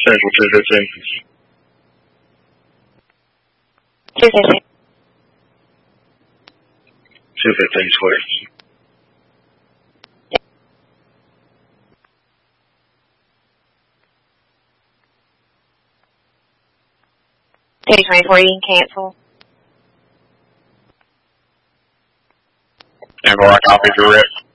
Central 215. 215. 215 square. Page 24, you can cancel. And for I copy direct.